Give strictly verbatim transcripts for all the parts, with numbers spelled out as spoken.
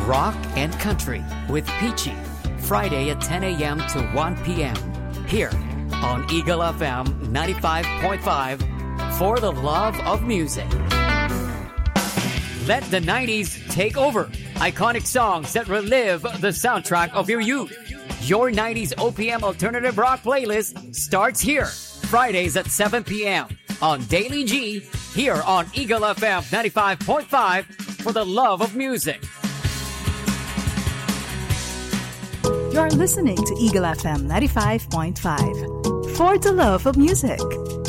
rock and country with Peachy. Friday at ten a.m. to one p.m. here on Eagle F M ninety-five point five for the love of music. Let the nineties take over. Iconic songs that relive the soundtrack of your youth. Your nineties O P M alternative rock playlist starts here. Fridays at seven p.m. on Daily G here on Eagle F M ninety-five point five for the love of music. You're listening to Eagle F M ninety-five point five for the love of music.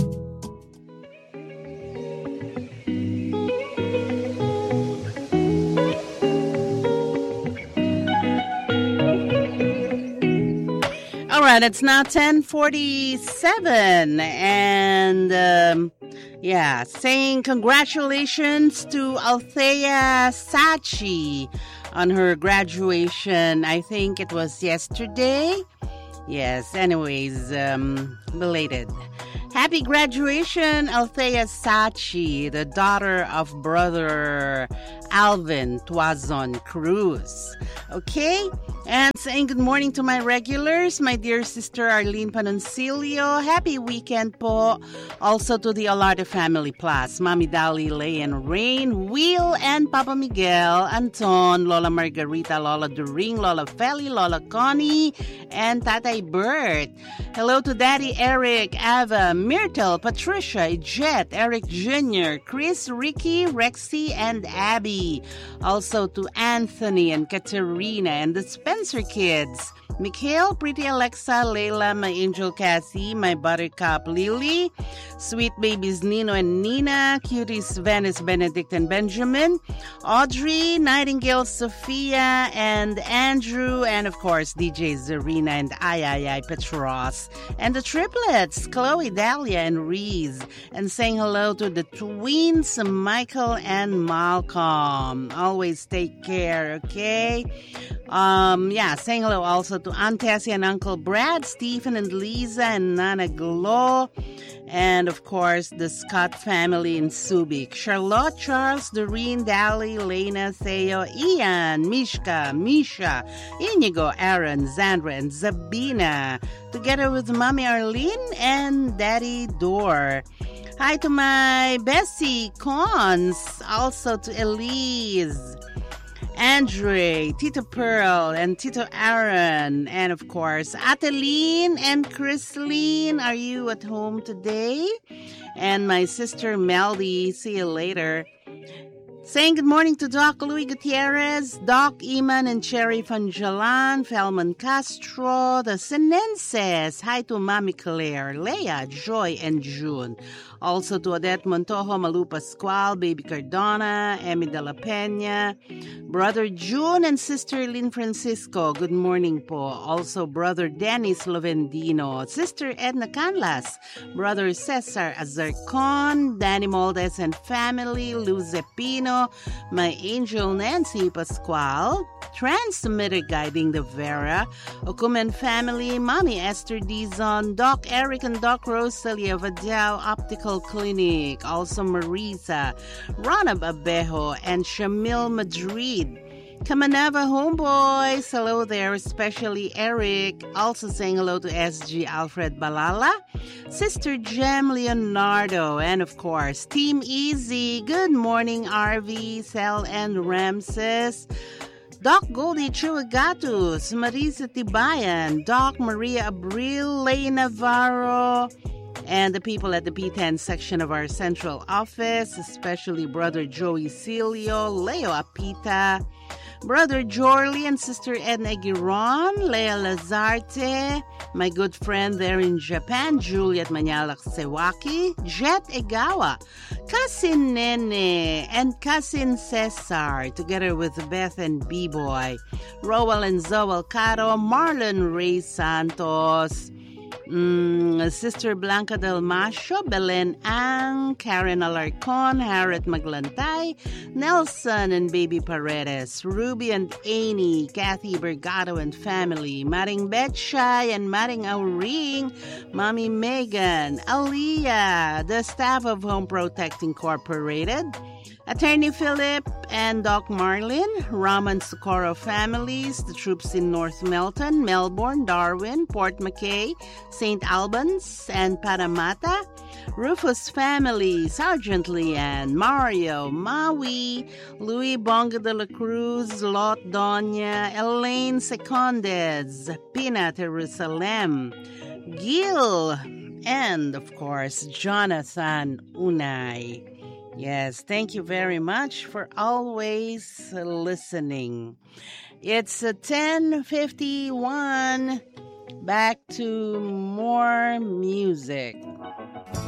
All right, it's now ten forty-seven, and um, yeah, saying congratulations to Althea Sachi on her graduation. I think it was yesterday. Yes, anyways, um, belated. Happy graduation, Althea Sachi, the daughter of brother Alvin Tuazon Cruz. Okay? And saying good morning to my regulars, my dear sister Arlene Panoncilio. Happy weekend po. Also to the Alarda family plus, Mami Dali, Lay and Rain, Will and Papa Miguel, Anton, Lola Margarita, Lola During, Lola Feli, Lola Connie, and Tatay Bert. Hello to Daddy Eric, Ava, Myrtle, Patricia, Jet, Eric Junior, Chris, Ricky, Rexy, and Abby. Also to Anthony and Katerina and the Spencer kids. Mikhail, Pretty Alexa, Layla, my angel Cassie, my buttercup Lily, sweet babies Nino and Nina, cuties Venice, Benedict and Benjamin, Audrey, Nightingale, Sophia, and Andrew, and of course D J Zarina and Ay Ay Ay Petros, and the triplets, Chloe, Dahlia, and Reese, and saying hello to the twins, Michael and Malcolm. Always take care, okay? Um, yeah, saying hello also to Aunt Tessie and Uncle Brad, Stephen and Lisa and Nana Glo, and of course the Scott family in Subic. Charlotte, Charles, Doreen, Dali, Lena, Theo, Ian, Mishka, Misha, Inigo, Aaron, Zandra, and Zabina, together with Mommy Arlene and Daddy Dor. Hi to my Bessie Cons, also to Elise, Andre, Tito Pearl, and Tito Aaron, and of course, Ateline and Chrisline. Are you at home today? And my sister Meldy, see you later. Saying good morning to Doc Louis Gutierrez, Doc Iman and Cherry Fanjalan, Felman Castro, the Sinenses. Hi to Mami Claire, Leia, Joy, and June. Also to Odette Montojo, Malu Pascual, Baby Cardona, Emmy de la Peña, Brother June and Sister Lynn Francisco. Good morning po. Also Brother Dennis Lovendino, Sister Edna Canlas, Brother Cesar Azarcon, Danny Moldes and family, Luz Zepino, my angel Nancy Pascual, transmitter guiding the Vera, Okumen family, Mommy Esther Dizon, Doc Eric and Doc Rosalia Vadao Optical Clinic, also Marisa, Ronab Abejo, and Shamil Madrid. Kamanava homeboys, hello there, especially Eric. Also saying hello to S G Alfred Balala, Sister Jem Leonardo, and of course, Team Easy. Good morning, R V, Sel, and Ramses. Doc Goldie Chuagatus, Marisa Tibayan, Doc Maria Abril, Lay Navarro, and the people at the P ten section of our central office, especially Brother Joey Celio, Leo Apita, Brother Jorley and Sister Edna Giron, Lea Lazarte, my good friend there in Japan, Juliet Manyalak Sewaki, Jet Egawa, Cousin Nene, and Cousin Cesar, together with Beth and B-Boy, Roel and Zoel Caro, Marlon Ray Santos, Mm, Sister Blanca Del Macho, Belen Ang, Karen Alarcon, Harriet Maglantay, Nelson and Baby Paredes, Ruby and Amy, Kathy Bergato and family, Maring Betchay and Maring Auring, Mommy Megan, Aliyah, the staff of Home Protect Incorporated, Attorney Philip and Doc Marlin, Raman Socorro families, the troops in North Melton, Melbourne, Darwin, Port McKay, Saint Albans, and Parramatta. Rufus family, Sergeant Leanne, Mario, Maui, Louis Bonga de la Cruz, Lot Doña, Elaine Secondes, Pina Jerusalem, Gil, and of course, Jonathan Unay. Yes, thank you very much for always listening. It's uh, ten fifty-one. Back to more music.